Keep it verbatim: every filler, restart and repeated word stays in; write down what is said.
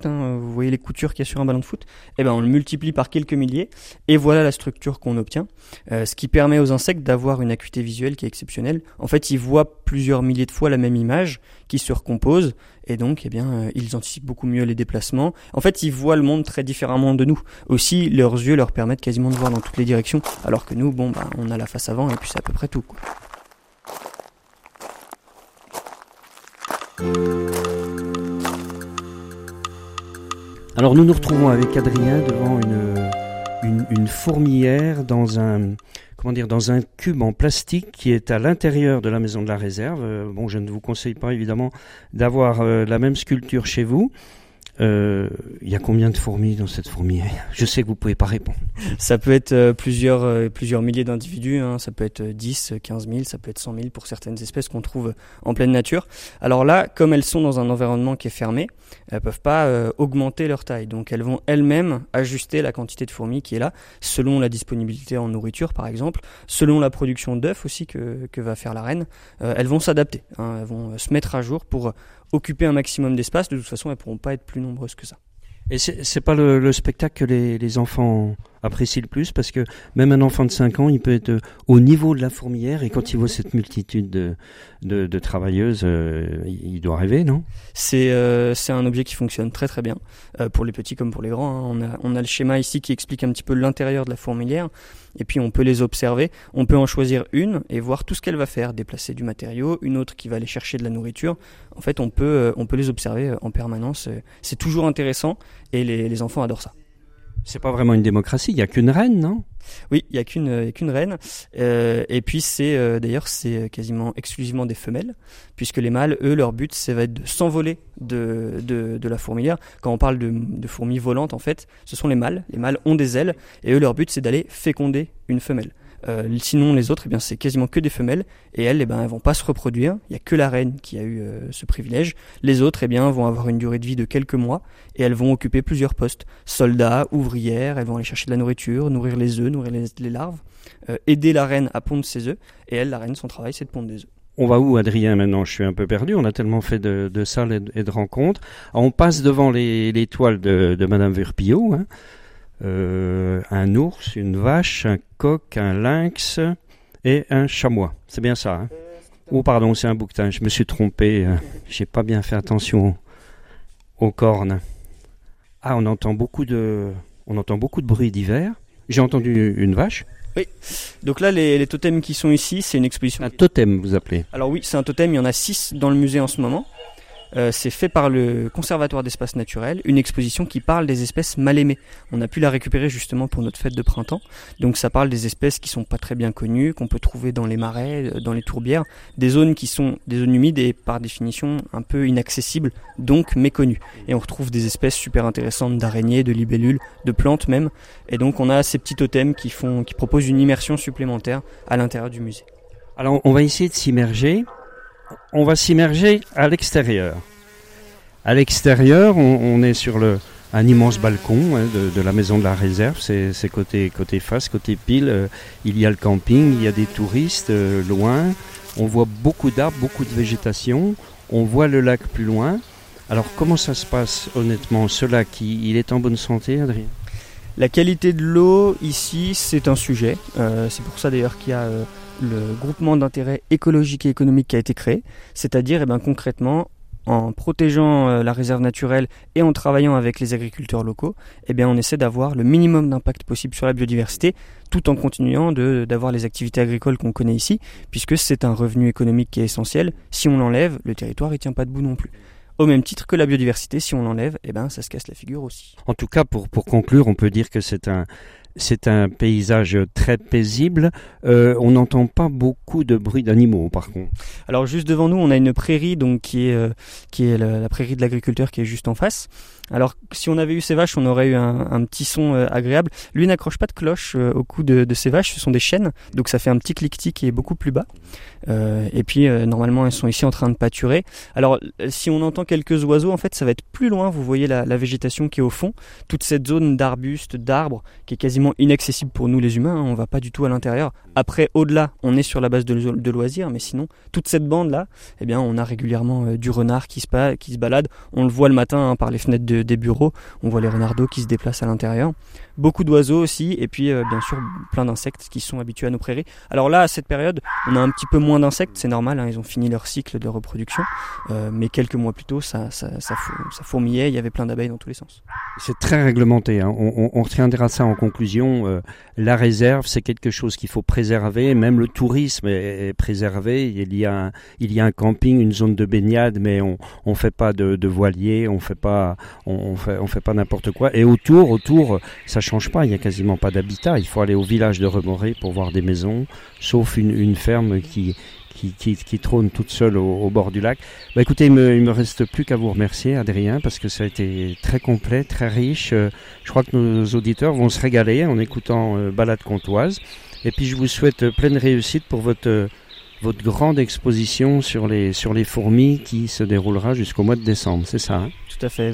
foot, hein, vous voyez les coutures qu'il y a sur un ballon de foot, eh ben on le multiplie par quelques milliers et voilà la structure qu'on obtient, euh, ce qui permet aux insectes d'avoir une acuité visuelle qui est exceptionnelle. En fait, ils voient plusieurs milliers de fois la même image qui se recompose et donc eh bien euh, ils anticipent beaucoup mieux les déplacements. En fait, ils voient le monde très différemment de nous. Aussi, leurs yeux leur permettent quasiment de voir dans toutes les directions, alors que nous, bon, bah, on a la face avant et puis c'est à peu près tout, quoi. Alors nous nous retrouvons avec Adrien devant une, une, une fourmilière dans un, comment dire, dans un cube en plastique qui est à l'intérieur de la maison de la réserve. Euh, bon, je ne vous conseille pas évidemment d'avoir euh, la même sculpture chez vous. Euh, il y a combien de fourmis dans cette fourmilière ? Je sais que vous pouvez pas répondre. Ça peut être euh, plusieurs, euh, plusieurs milliers d'individus, hein. Ça peut être dix, quinze mille, ça peut être cent mille pour certaines espèces qu'on trouve en pleine nature. Alors là, comme elles sont dans un environnement qui est fermé, elles peuvent pas euh, augmenter leur taille. Donc elles vont elles-mêmes ajuster la quantité de fourmis qui est là, selon la disponibilité en nourriture par exemple, selon la production d'œufs aussi que, que va faire la reine. Euh, elles vont s'adapter, hein. Elles vont se mettre à jour pour occuper un maximum d'espace. De toute façon, elles pourront pas être plus nombreuses que ça. Et c'est, c'est pas le, le spectacle que les, les enfants apprécient le plus, parce que même un enfant de cinq ans, il peut être au niveau de la fourmilière et quand il voit cette multitude de, de, de travailleuses, euh, il doit rêver, non ? C'est, euh, c'est un objet qui fonctionne très très bien, euh, pour les petits comme pour les grands, hein. On a, on a le schéma ici qui explique un petit peu l'intérieur de la fourmilière, et puis on peut les observer. On peut en choisir une et voir tout ce qu'elle va faire, déplacer du matériau, une autre qui va aller chercher de la nourriture. En fait, on peut, euh, on peut les observer en permanence. C'est toujours intéressant et les, les enfants adorent ça. C'est pas vraiment une démocratie, il y a qu'une reine, non ? Oui, il y a qu'une, euh, qu'une reine. Euh, et puis c'est euh, d'ailleurs c'est quasiment exclusivement des femelles, puisque les mâles, eux, leur but, ça va être de s'envoler de, de, de la fourmilière. Quand on parle de, de fourmis volantes, en fait, ce sont les mâles. Les mâles ont des ailes et eux, leur but, c'est d'aller féconder une femelle. Euh, sinon, les autres, eh bien, c'est quasiment que des femelles et elles, eh ben, elles vont pas se reproduire. Il y a que la reine qui a eu euh, ce privilège. Les autres, eh bien, vont avoir une durée de vie de quelques mois et elles vont occuper plusieurs postes. Soldats, ouvrières, elles vont aller chercher de la nourriture, nourrir les œufs, nourrir les, les larves, euh, aider la reine à pondre ses œufs. Et elle, la reine, son travail, c'est de pondre des œufs. On va où, Adrien, maintenant ? Je suis un peu perdu, on a tellement fait de, de salles et de, et de rencontres. On passe devant les, les toiles de, de Madame Verpillot, hein. Euh, un ours, une vache, un coq, un lynx et un chamois. C'est bien ça, hein ? Oh pardon, c'est un bouquetin, je me suis trompé. J'ai pas bien fait attention aux cornes. Ah, on entend beaucoup de, on entend beaucoup de bruit d'hiver. J'ai entendu une vache. Oui, donc là les, les totems qui sont ici, c'est une exposition. Un totem, vous appelez ? Alors oui, c'est un totem, il y en a six dans le musée en ce moment. Euh, c'est fait par le Conservatoire d'espaces naturels, une exposition qui parle des espèces mal aimées. On a pu la récupérer justement pour notre fête de printemps. Donc ça parle des espèces qui sont pas très bien connues, qu'on peut trouver dans les marais, dans les tourbières, des zones qui sont des zones humides et par définition un peu inaccessibles, donc méconnues. Et on retrouve des espèces super intéressantes d'araignées, de libellules, de plantes même. Et donc on a ces petits totems qui font, qui proposent une immersion supplémentaire à l'intérieur du musée. Alors on va essayer de s'immerger. On va s'immerger à l'extérieur. À l'extérieur, on, on est sur le, un immense balcon, hein, de, de la maison de la réserve. C'est, c'est côté, côté face, côté pile. Euh, il y a le camping, il y a des touristes euh, loin. On voit beaucoup d'arbres, beaucoup de végétation. On voit le lac plus loin. Alors comment ça se passe honnêtement ? Ce lac, il, il est en bonne santé, Adrien ? La qualité de l'eau ici, c'est un sujet. Euh, c'est pour ça d'ailleurs qu'il y a euh, le groupement d'intérêt écologique et économique qui a été créé. C'est-à-dire, eh ben, concrètement, en protégeant euh, la réserve naturelle et en travaillant avec les agriculteurs locaux, eh bien, on essaie d'avoir le minimum d'impact possible sur la biodiversité, tout en continuant de, d'avoir les activités agricoles qu'on connaît ici, puisque c'est un revenu économique qui est essentiel. Si on l'enlève, le territoire ne tient pas debout non plus. Au même titre que la biodiversité, si on l'enlève, eh ben, ça se casse la figure aussi. En tout cas, pour, pour conclure, on peut dire que c'est un, c'est un paysage très paisible. Euh, on n'entend pas beaucoup de bruit d'animaux, par contre. Alors, juste devant nous, on a une prairie, donc, qui est, euh, qui est la, la prairie de l'agriculteur qui est juste en face. Alors, si on avait eu ces vaches, on aurait eu un, un petit son euh, agréable. Lui n'accroche pas de cloche euh, au cou de, de ces vaches, ce sont des chênes, donc ça fait un petit cliquetis qui est beaucoup plus bas. Euh, et puis, euh, normalement, elles sont ici en train de pâturer. Alors, si on entend quelques oiseaux, en fait, ça va être plus loin. Vous voyez la, la végétation qui est au fond, toute cette zone d'arbustes, d'arbres, qui est quasiment quasiment inaccessible pour nous les humains, hein, on va pas du tout à l'intérieur. Après, au-delà, on est sur la base de, de loisirs, mais sinon, toute cette bande-là, eh bien, on a régulièrement euh, du renard qui se, pa- qui se balade. On le voit le matin hein, par les fenêtres de, des bureaux, on voit les renardeaux qui se déplacent à l'intérieur. Beaucoup d'oiseaux aussi, et puis euh, bien sûr plein d'insectes qui sont habitués à nos prairies. Alors là, à cette période, on a un petit peu moins d'insectes, c'est normal, hein, ils ont fini leur cycle de reproduction, euh, mais quelques mois plus tôt, ça, ça, ça, ça fourmillait, il y avait plein d'abeilles dans tous les sens. C'est très réglementé, hein. on, on, on retiendra ça en conclusion. Euh, la réserve, c'est quelque chose qu'il faut préserver, même le tourisme est, est préservé. Il y, a un, il y a un camping, une zone de baignade, mais on ne fait pas de, de voilier, on fait pas, on, on fait, on fait pas n'importe quoi. Et autour, autour, ça change pas, il n'y a quasiment pas d'habitat. Il faut aller au village de Remoré pour voir des maisons, sauf une, une ferme qui, qui, qui, qui trône toute seule au, au bord du lac. Bah, écoutez, il me, il me reste plus qu'à vous remercier, Adrien, parce que ça a été très complet, très riche. Euh, je crois que nos auditeurs vont se régaler en écoutant euh, Balade comtoise. Et puis je vous souhaite euh, pleine réussite pour votre, euh, votre grande exposition sur les, sur les fourmis qui se déroulera jusqu'au mois de décembre, c'est ça, hein ? Tout à fait.